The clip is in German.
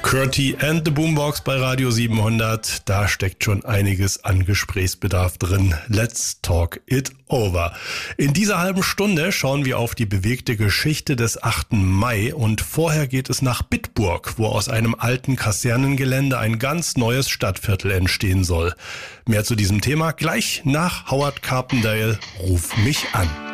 Curti and the Boombox bei Radio 700. Da steckt schon einiges an Gesprächsbedarf drin. Let's talk it over. In dieser halben Stunde schauen wir auf die bewegte Geschichte des 8. Mai und vorher geht es nach Bitburg, wo aus einem alten Kasernengelände ein ganz neues Stadtviertel entstehen soll. Mehr zu diesem Thema gleich nach Howard Carpendale. Ruf mich an.